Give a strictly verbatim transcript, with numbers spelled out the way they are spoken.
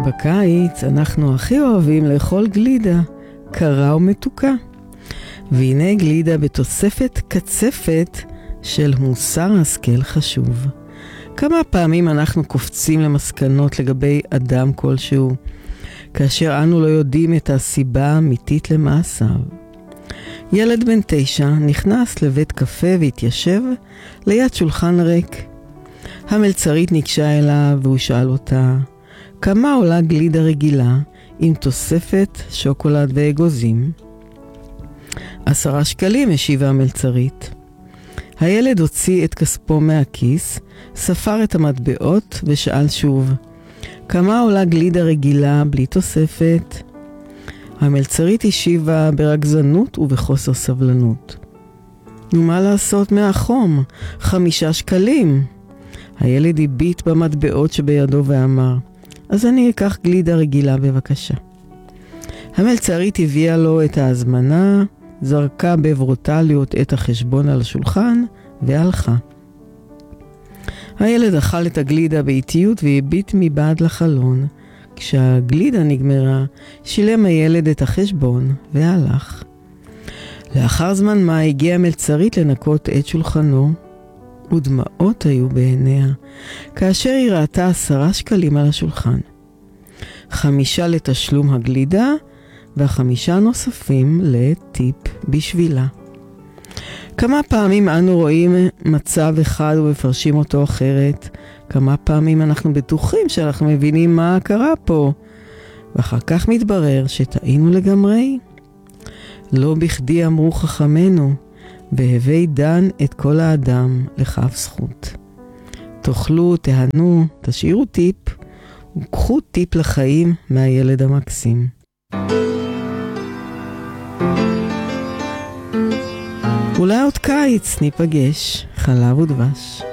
בקיץ אנחנו הכי אוהבים לאכול גלידה, קרה ומתוקה. והנה גלידה בתוספת קצפת של מוסר השכל חשוב. כמה פעמים אנחנו קופצים למסקנות לגבי אדם כלשהו, כאשר אנו לא יודעים את הסיבה האמיתית למעשיו. ילד בן תשע נכנס לבית קפה והתיישב ליד שולחן ריק. המלצרית ניגשה אליו והוא שאל אותה, כמה עולה גלידה רגילה עם תוספת שוקולד ואגוזים? עשרה שקלים, השיבה המלצרית. הילד הוציא את כספו מהכיס, ספר את המטבעות ושאל שוב, כמה עולה גלידה רגילה בלי תוספת? המלצרית השיבה ברגזנות ובחוסר סבלנות. ומה לעשות מהחום? חמישה שקלים. הילד הביט במטבעות שבידו ואמר, אז אני אקח גלידה רגילה בבקשה. המלצרית הביאה לו את ההזמנה, זרקה בברוטליות את החשבון על השולחן והלכה. הילד אכל את הגלידה באיטיות והביט מבעד לחלון. כשהגלידה נגמרה, שילם הילד את החשבון והלך. לאחר זמן מה הגיעה המלצרית לנקות את שולחנו, ודמעות היו בעיניה, כאשר היא ראתה עשרה שקלים על השולחן. חמישה לתשלום הגלידה, והחמישה נוספים לטיפ בשבילה. כמה פעמים אנו רואים מצב אחד ומפרשים אותו אחרת, כמה פעמים אנחנו בטוחים שאנחנו מבינים מה קרה פה, ואחר כך מתברר שטעינו לגמרי. לא בכדי אמרו חכמנו, והווי דן את כל האדם לכף זכות. תאכלו, תהנו, תשאירו טיפ, וקחו טיפ לחיים מהילד המקסים. אולי עוד קיץ ניפגש, חלב ודבש.